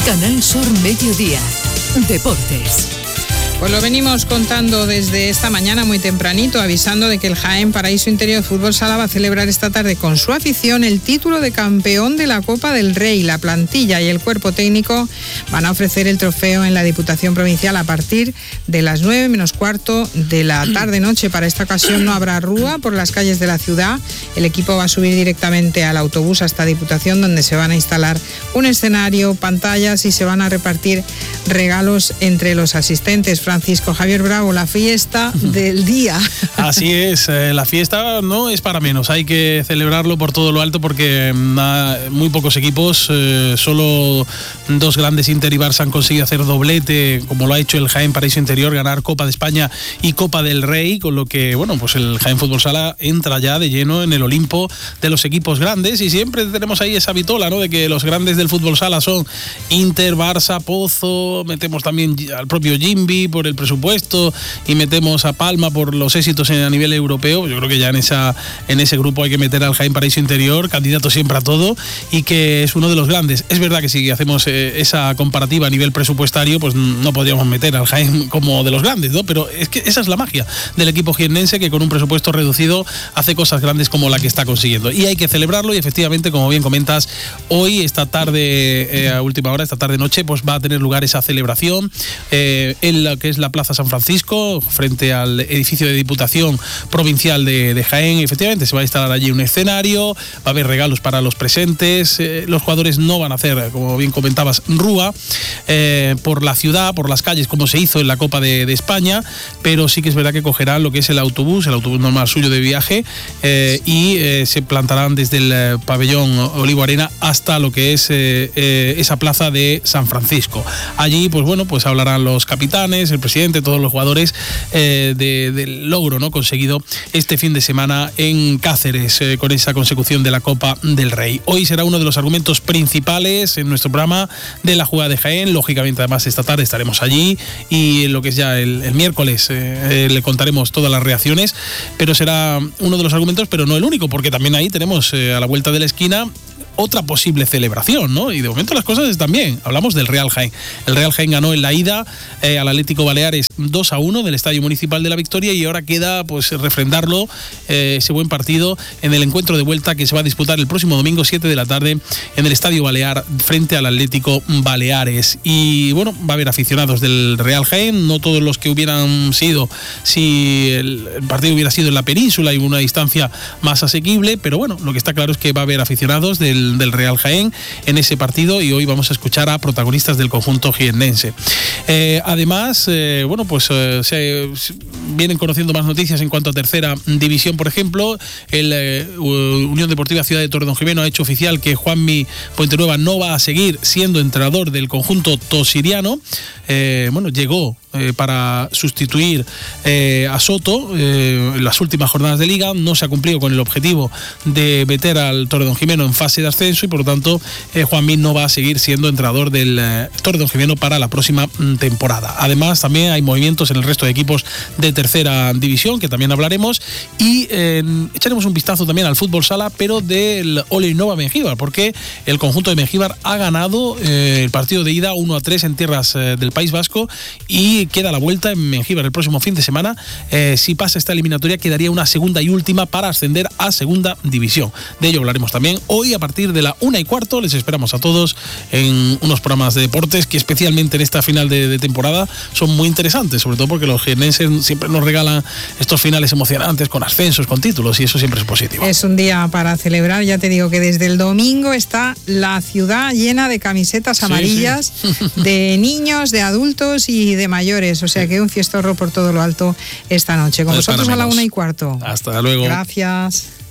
Canal Sur Mediodía. Deportes. Pues lo venimos contando desde esta mañana muy tempranito, avisando de que el Jaén Paraíso Interior Fútbol Sala va a celebrar esta tarde con su afición el título de campeón de la Copa del Rey. La plantilla y el cuerpo técnico van a ofrecer el trofeo en la Diputación Provincial a partir de las 9 menos cuarto de la tarde-noche. Para esta ocasión no habrá rúa por las calles de la ciudad. El equipo va a subir directamente al autobús hasta Diputación, donde se van a instalar un escenario, pantallas y se van a repartir regalos entre los asistentes. Francisco Javier Bravo, la fiesta del día. Así es, la fiesta no es para menos, hay que celebrarlo por todo lo alto porque muy pocos equipos, solo dos grandes, Inter y Barça, han conseguido hacer doblete, como lo ha hecho el Jaén Paraíso Interior, ganar Copa de España y Copa del Rey, con lo que, bueno, pues el Jaén Fútbol Sala entra ya de lleno en el Olimpo de los equipos grandes y siempre tenemos ahí esa vitola, ¿no?, de que los grandes del fútbol sala son Inter, Barça, Pozo, metemos también al propio Jimby por el presupuesto y metemos a Palma por los éxitos a nivel europeo. Yo creo que ya en ese grupo hay que meter al Jaén Paraíso Interior, candidato siempre a todo, y que es uno de los grandes. Es verdad que si hacemos esa comparativa a nivel presupuestario, pues no podríamos meter al Jaén como de los grandes, ¿no? Pero es que esa es la magia del equipo jiennense, que con un presupuesto reducido hace cosas grandes como la que está consiguiendo. Y hay que celebrarlo y efectivamente, como bien comentas, hoy, esta tarde, a última hora, esta tarde-noche, pues va a tener lugar esa celebración en la que es la Plaza San Francisco, frente al edificio de Diputación Provincial de Jaén. Efectivamente, se va a instalar allí un escenario, va a haber regalos para los presentes, los jugadores no van a hacer, como bien comentabas, rúa por la ciudad, por las calles, como se hizo en la Copa de España, pero sí que es verdad que cogerán lo que es el autobús normal suyo de viaje, y se plantarán desde el pabellón Olivo Arena hasta lo que es esa plaza de San Francisco. Allí, pues bueno, pues hablarán los capitanes, el presidente, todos los jugadores del logro, ¿no?, conseguido este fin de semana en Cáceres, con esa consecución de la Copa del Rey. Hoy será uno de los argumentos principales en nuestro programa de la jugada de Jaén. Lógicamente, además, esta tarde estaremos allí y lo que es ya el miércoles le contaremos todas las reacciones, pero será uno de los argumentos, pero no el único, porque también ahí tenemos a la vuelta de la esquina otra posible celebración, ¿no? Y de momento las cosas están bien. Hablamos del Real Jaén. El Real Jaén ganó en la ida al Atlético Baleares 2-1 del Estadio Municipal de la Victoria, y ahora queda pues refrendarlo, ese buen partido, en el encuentro de vuelta que se va a disputar el próximo domingo 7 de la tarde en el Estadio Balear frente al Atlético Baleares. Y bueno, va a haber aficionados del Real Jaén, no todos los que hubieran sido si el partido hubiera sido en la península y una distancia más asequible, pero bueno, lo que está claro es que va a haber aficionados del Real Jaén en ese partido, y hoy vamos a escuchar a protagonistas del conjunto jiennense. Además, bueno, pues se vienen conociendo más noticias en cuanto a tercera división. Por ejemplo, el Unión Deportiva Ciudad de Torredonjimeno ha hecho oficial que Juanmi Puentenueva no va a seguir siendo entrenador del conjunto tosiriano. Bueno, llegó para sustituir a Soto en las últimas jornadas de liga. No se ha cumplido con el objetivo de meter al Torredonjimeno en fase de ascenso, y por lo tanto Juanmi no va a seguir siendo entrenador del Torredonjimeno para la próxima temporada. Además, también hay movimientos en el resto de equipos de tercera división, que también hablaremos, y echaremos un vistazo también al fútbol sala, pero del Ole Innova Mengíbar, porque el conjunto de Mengíbar ha ganado el partido de ida 1-3 en tierras del País Vasco, y queda la vuelta en Mengíbar el próximo fin de semana. Si pasa esta eliminatoria, quedaría una segunda y última para ascender a segunda división. De ello hablaremos también hoy a partir de la 1:15. Les esperamos a todos en unos programas de deportes que, especialmente en esta final de temporada, son muy interesantes, sobre todo porque los jiennenses siempre nos regalan estos finales emocionantes con ascensos, con títulos, y eso siempre es positivo. Es un día para celebrar. Ya te digo que desde el domingo está la ciudad llena de camisetas amarillas, sí. De niños, de adultos y de mayores, o sea que un fiestorro por todo lo alto esta noche. Con vosotros a la 1:15. Hasta luego. Gracias.